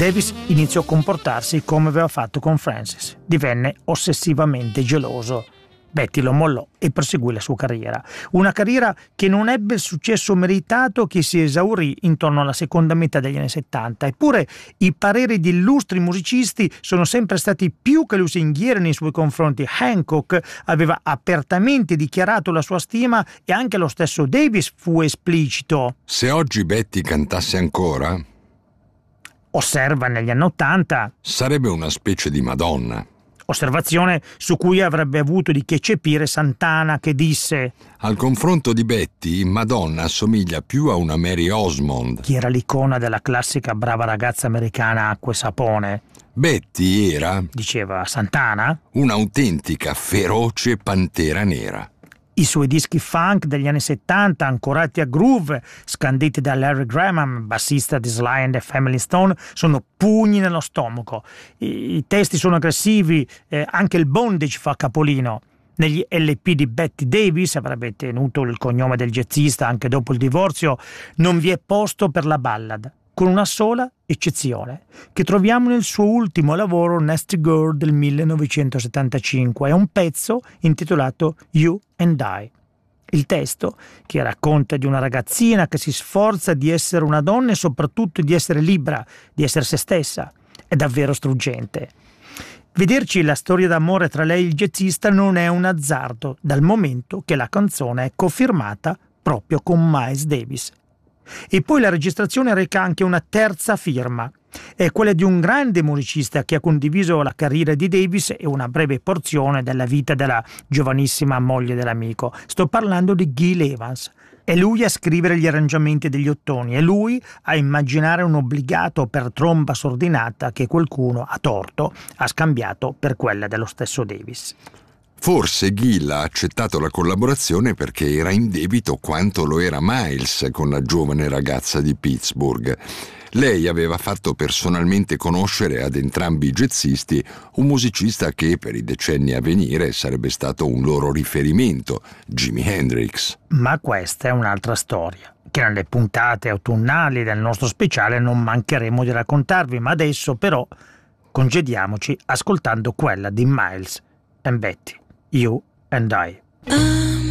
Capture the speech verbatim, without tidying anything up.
Davis iniziò a comportarsi come aveva fatto con Frances. Divenne ossessivamente geloso. Betty lo mollò e proseguì la sua carriera. Una carriera che non ebbe il successo meritato, che si esaurì intorno alla seconda metà degli anni settanta. Eppure i pareri di illustri musicisti sono sempre stati più che lusinghieri nei suoi confronti. Hancock aveva apertamente dichiarato la sua stima e anche lo stesso Davis fu esplicito. Se oggi Betty cantasse ancora, osserva, negli anni Ottanta, sarebbe una specie di Madonna. Osservazione su cui avrebbe avuto di che eccepire Santana, che disse: al confronto di Betty, Madonna assomiglia più a una Mary Osmond. Chi era l'icona della classica brava ragazza americana acqua e sapone. Betty era, diceva Santana, un'autentica feroce pantera nera. I suoi dischi funk degli anni settanta, ancorati a groove, scanditi da Larry Graham, bassista di Sly and the Family Stone, sono pugni nello stomaco. I, i testi sono aggressivi, eh, anche il bondage fa capolino. Negli L P di Betty Davis, avrebbe tenuto il cognome del jazzista anche dopo il divorzio, non vi è posto per la ballad, con una sola eccezione, che troviamo nel suo ultimo lavoro Nasty Girl del millenovecentosettantacinque. È un pezzo intitolato You and I. Il testo, che racconta di una ragazzina che si sforza di essere una donna e soprattutto di essere libera, di essere se stessa, è davvero struggente. Vederci la storia d'amore tra lei e il jazzista non è un azzardo, dal momento che la canzone è cofirmata proprio con Miles Davis. E poi la registrazione reca anche una terza firma. È quella di un grande musicista che ha condiviso la carriera di Davis e una breve porzione della vita della giovanissima moglie dell'amico. Sto parlando di Gil Evans. È lui a scrivere gli arrangiamenti degli ottoni, è lui a immaginare un obbligato per tromba sordinata che qualcuno, a torto, ha scambiato per quella dello stesso Davis. Forse Gil ha accettato la collaborazione perché era in debito quanto lo era Miles con la giovane ragazza di Pittsburgh. Lei aveva fatto personalmente conoscere ad entrambi i jazzisti un musicista che per i decenni a venire sarebbe stato un loro riferimento, Jimi Hendrix. Ma questa è un'altra storia, che nelle puntate autunnali del nostro speciale non mancheremo di raccontarvi, ma adesso però congediamoci ascoltando quella di Miles and Betty. You and I.